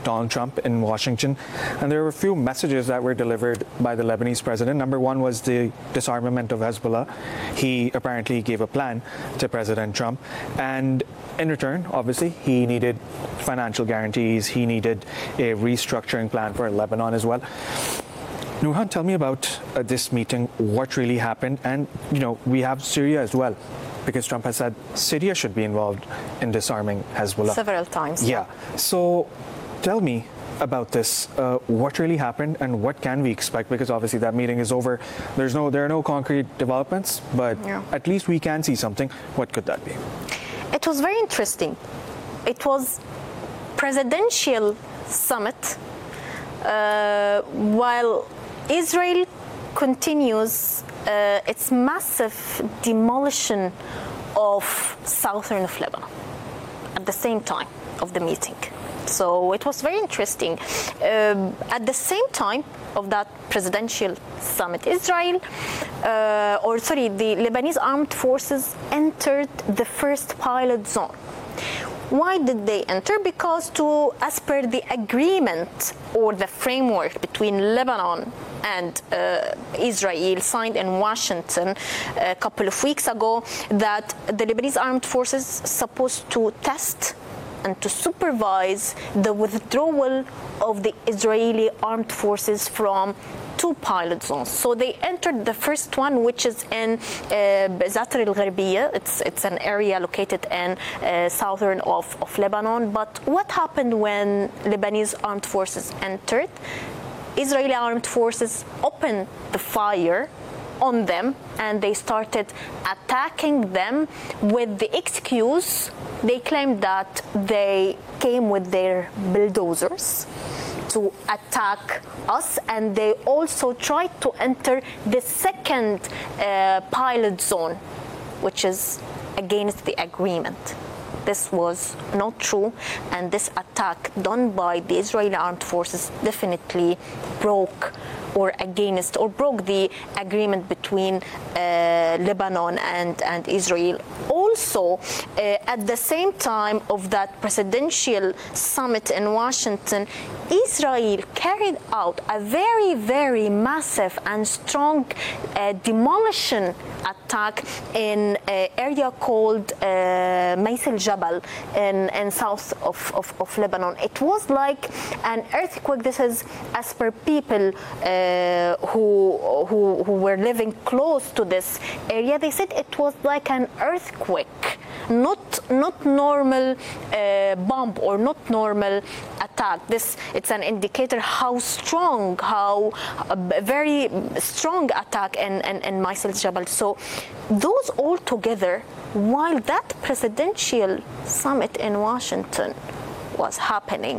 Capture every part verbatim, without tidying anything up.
Donald Trump in Washington, and there were a few messages that were delivered by the Lebanese president. Number one was the disarmament of Hezbollah. He apparently gave a plan to President Trump, and in return, obviously, he needed financial guarantees. He needed a restructuring plan for Lebanon as well. Nurhan, tell me about uh, this meeting, what really happened, and, you know, we have Syria as well, because Trump has said Syria should be involved in disarming Hezbollah. Several times. Yeah. So tell me about this. Uh, what really happened and what can we expect? Because obviously that meeting is over. There's no, there are no concrete developments, but yeah. at least we can see something. What could that be? It was very interesting. It was presidential summit uh, while Israel continues uh, its massive demolition of southern of Lebanon at the same time of the meeting. So it was very interesting. Um, at the same time of that presidential summit, Israel, uh, or sorry, the Lebanese armed forces entered the first pilot zone. Why did they enter? Because to, as per the agreement or the framework between Lebanon and uh, Israel signed in Washington a couple of weeks ago, that the Lebanese armed forces supposed to test and to supervise the withdrawal of the Israeli armed forces from two pilot zones. So they entered the first one, which is in Zatar al-Gharbiyya. It's it's an area located in uh, southern of, of Lebanon. But what happened when Lebanese armed forces entered? Israeli armed forces opened the fire on them, and they started attacking them with the excuse, they claimed that they came with their bulldozers to attack us, and they also tried to enter the second uh, pilot zone, which is against the agreement. This was not true, and this attack done by the Israeli armed forces definitely broke or against or broke the agreement between uh, Lebanon and, and Israel. Also, uh, at the same time of that presidential summit in Washington, Israel carried out a very, very massive and strong uh, demolition attack in an area called uh, Mais el-Jabal in, in south of, of, of Lebanon. It was like an earthquake. This is as per people uh, who, who, who were living close to this area. They said it was like an earthquake, not, not normal uh, bomb or not normal attack. This, it's an indicator how strong, how a very strong attack in, in, in Mais el-Jabal. So those all together, while that presidential summit in Washington was happening,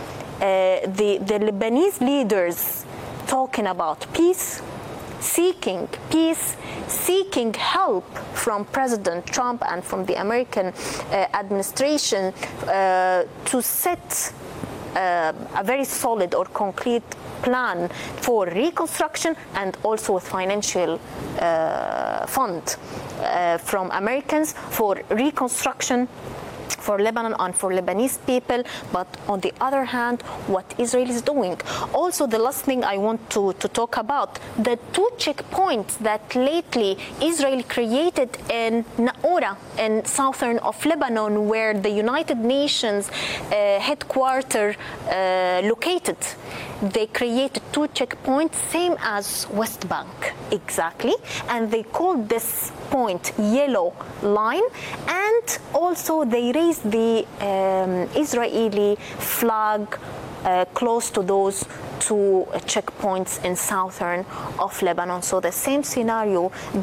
uh, the, the Lebanese leaders talking about peace, seeking peace, seeking help from President Trump and from the American uh, administration uh, to set uh, a very solid or concrete plan for reconstruction, and also with financial uh, fund uh, from Americans for reconstruction for Lebanon and for Lebanese people. But on the other hand, what Israel is doing. Also, the last thing I want to, to talk about, the two checkpoints that lately Israel created in Naura, in southern of Lebanon, where the United Nations uh, headquarters uh, located. They created two checkpoints, same as West Bank, exactly, and they called this point Yellow Line, and also they raised the um, Israeli flag uh, close to those two checkpoints in southern of Lebanon. So the same scenario.